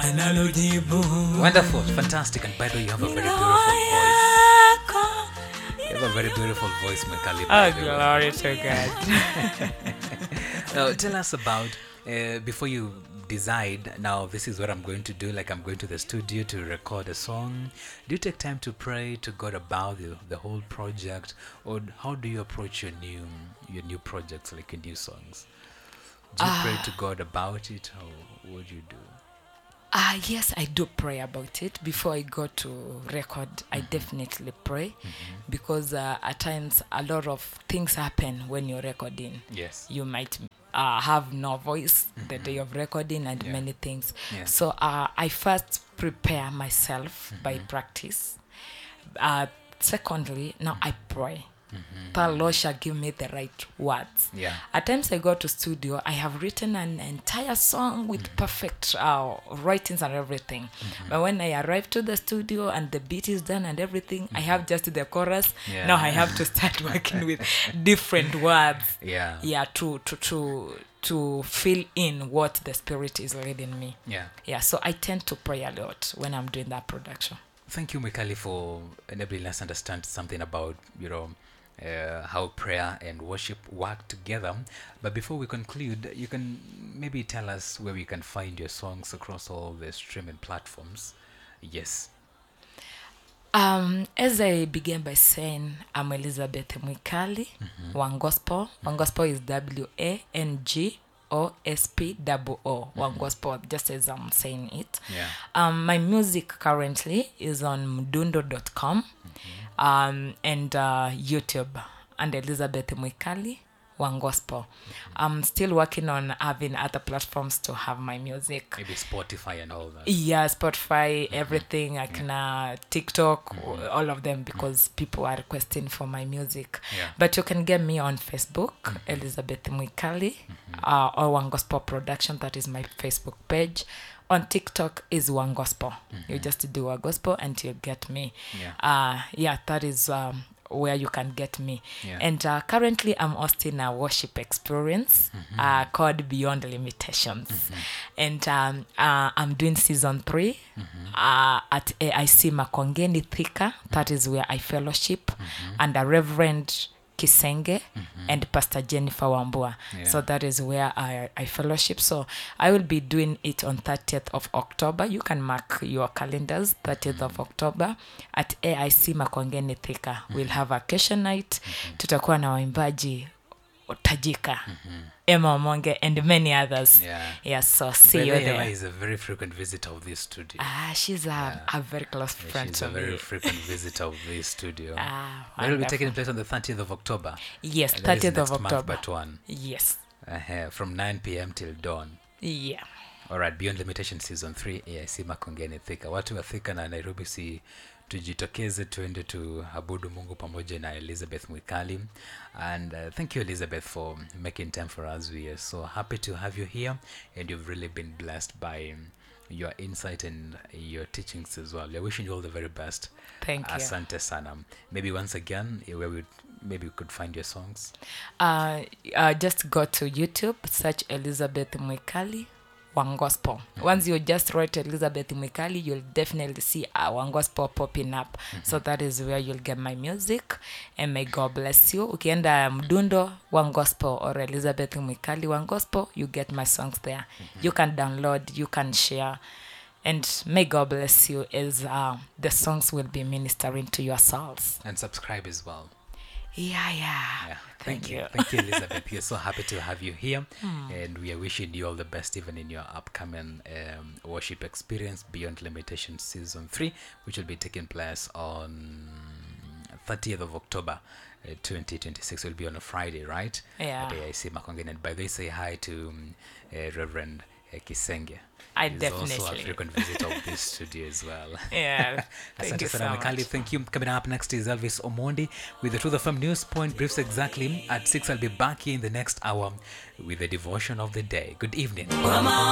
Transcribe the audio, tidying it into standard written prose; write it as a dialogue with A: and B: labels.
A: Wonderful, fantastic, and by the way, you have a very beautiful voice. You have a very beautiful voice, Mikali.
B: Oh, glory to God.
A: Now, tell us about, before you decide, now this is what I'm going to do, like I'm going to the studio to record a song. Do you take time to pray to God about the whole project? Or how do you approach your new projects, like your new songs? Do you pray to God about it, or what do you do?
B: Yes, I do pray about it. Before I go to record, I definitely pray because at times a lot of things happen when you're recording.
A: Yes.
B: You might have no voice the day of recording and many things.
A: Yeah.
B: So I first prepare myself by practice. Secondly, now I pray. The Lord shall give me the right words.
A: Yeah.
B: At times I go to studio, I have written an entire song with perfect writings and everything. But when I arrive to the studio and the beat is done and everything, I have just the chorus.
A: Yeah.
B: Now I have to start working with different words.
A: Yeah.
B: Yeah, to fill in what the Spirit is leading me.
A: Yeah.
B: Yeah, so I tend to pray a lot when I'm doing that production.
A: Thank you, Mikali, for enabling us to understand something about, how prayer and worship work together. But before we conclude, you can maybe tell us where we can find your songs across all the streaming platforms. Yes.
B: As I began by saying, I'm Elizabeth Mwikali, One Gospel. One Gospel is WANGOSPOO. One Gospel, just as I'm saying it.
A: Yeah.
B: My music currently is on mdundo.com and YouTube, and Elizabeth Mwikali, One Gospel. I'm still working on having other platforms to have my music.
A: Maybe Spotify and all that.
B: Yeah, Spotify, everything. I can TikTok, all of them, because people are requesting for my music.
A: Yeah.
B: But you can get me on Facebook, Elizabeth Mwikali, or One Gospel Production. That is my Facebook page. On TikTok is One Gospel. You just do a gospel and you'll get me.
A: Yeah.
B: That is where you can get me.
A: Yeah.
B: And currently I'm hosting a worship experience called Beyond Limitations. And I'm doing season 3 at AIC Makongeni Thika. That is where I fellowship under Reverend Kisenge and Pastor Jennifer Wambua.
A: Yeah.
B: So that is where I fellowship. So I will be doing it on 30th of October. You can mark your calendars, 30th of October at AIC Makongeni Thika. We'll have a vacation night. Tutakuwa na waimbaji Tajika, Emma Omonge, and many others.
A: Yeah.
B: So see you there.
A: Emma is a very frequent visitor of this studio.
B: She's a very close friend
A: She's
B: to
A: a very
B: me.
A: frequent visitor of this studio. It will be
B: Wonderful.
A: taking place on the 30th of October.
B: Yes,
A: And that is
B: 30th of
A: next month,
B: October.
A: but one.
B: Yes.
A: From 9 p.m. till dawn.
B: Yeah.
A: All right, Beyond Limitation Season 3, AIC Makongeni Thika. Watu wa Thika na Nairobi, si tujitokeze tuende tu abudu Mungu pamoja na Elizabeth Mwikali. And thank you, Elizabeth, for making time for us. We are so happy to have you here, and you've really been blessed by your insight and your teachings as well. We're wishing you all the very best.
B: Thank you.
A: Asante sana. Maybe once again, where maybe we could find your songs.
B: Just go to YouTube, search Elizabeth Mwikali, One Gospel. Once you just write Elizabeth Mwikali, you'll definitely see One Gospel popping up. So that is where you'll get my music, and may God bless you. Ukienda Mdundo, One Gospel, or Elizabeth Mwikali, One Gospel, you get my songs there. You can download, you can share, and may God bless you as the songs will be ministering to your souls.
A: And subscribe as well.
B: Yeah. Thank you.
A: Thank you, Elizabeth. We are so happy to have you here. And we are wishing you all the best even in your upcoming worship experience, Beyond Limitation Season 3, which will be taking place on 30th of October 2026. It will be on a Friday, right?
B: Yeah.
A: At AIC Makongeni. And by the way, say hi to Reverend Kisenge.
B: I
A: He's
B: definitely.
A: also a frequent visitor of this studio as well.
B: Yeah. Thank
A: Asante
B: you so
A: sana,
B: much.
A: Mikali. Thank you. Coming up next is Elvis Omondi with the Truth FM News Point Briefs exactly at 6. I'll be back here in the next hour with the devotion of the day. Good evening.